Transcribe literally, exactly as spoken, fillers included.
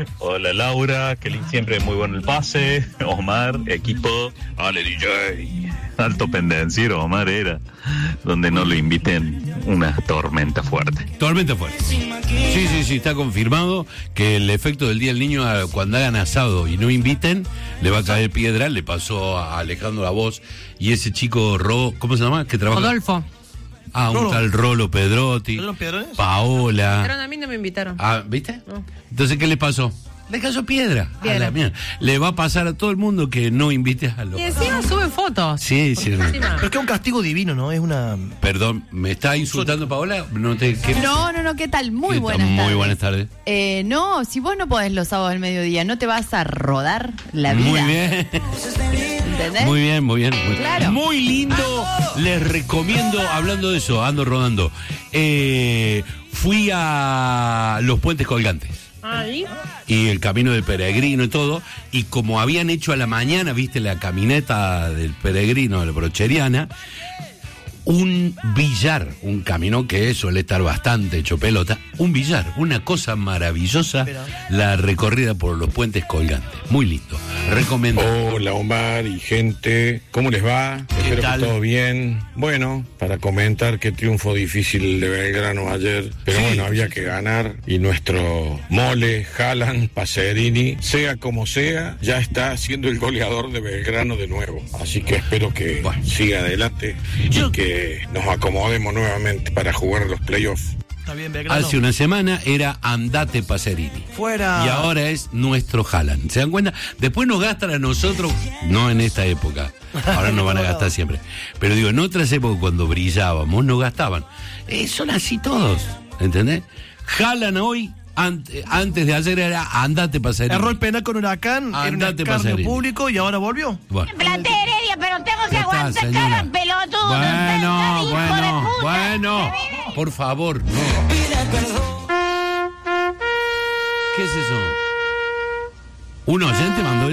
Hola Laura, que siempre muy bueno el pase. Omar, equipo. Ale D J. Alto pendenciero Omar era. Donde no lo inviten una tormenta fuerte. Tormenta fuerte. Sí, sí, sí, está confirmado que el efecto del Día del Niño, cuando hagan asado y no inviten, le va a caer piedra. Le pasó a Alejandro La Voz y ese chico Ro, ¿cómo se llama? Que trabaja. Rodolfo. Ah, un Rolo. tal Rolo Pedrotti. ¿Pedro Pedrones? Paola. Pero a mí no me invitaron. Ah, ¿viste? No. Entonces, ¿qué le pasó? Le cayó piedra. Piedra. A la mierda. Le va a pasar a todo el mundo que no invites a los. Y encima suben fotos. Sí, sí. Encima. Pero es que es un castigo divino, ¿no? Es una... Perdón, ¿me está insultando Paola? No te. ¿qué? No, no, no, ¿qué tal? Muy ¿Qué buenas tal? tardes. Muy buenas tardes. Eh, no, si vos no podés los sábados al mediodía, ¿no te vas a rodar la vida? Muy bien. ¿Entendés? Muy bien, muy bien. Muy, Claro. muy lindo. Les recomiendo, hablando de eso, ando rodando. Eh, fui a los puentes colgantes. Ahí. Y el camino del peregrino y todo, y como habían hecho a la mañana, viste, la camineta del peregrino, de la brocheriana, un billar, un camino que suele estar bastante hecho pelota, un billar, una cosa maravillosa, la recorrida por los puentes colgantes, muy lindo, recomiendo. Hola Omar y gente, ¿cómo les va? Espero tal? que todo bien. Bueno, para comentar qué triunfo difícil de Belgrano ayer, pero Sí. bueno, había que ganar y nuestro mole, Haaland, Pacerini, sea como sea, ya está siendo el goleador de Belgrano de nuevo. Así que espero que Bueno. siga adelante y que nos acomodemos nuevamente para jugar los playoffs. Está bien, Belgrano. Hace una semana era Andate Pacerini. Fuera. Y ahora es nuestro Haaland. ¿Se dan cuenta? Después nos gastan a nosotros, no en esta época. Ahora nos van a gastar siempre. Pero digo, en otras épocas cuando brillábamos, nos gastaban. Eh, son así todos. ¿Entendés? Haaland hoy, ante- antes de ayer era Andate Pacerini. Erró el penal con Huracán, era un Andate, escarnio Pacerini. público y ahora volvió. Bueno. Plate Heredia, pero tengo que Ya está, aguantar señora. cara, pelotudo. Bueno, hijo bueno, de puta. bueno. Por favor, no. ¿Qué es eso? ¿Un oyente mandó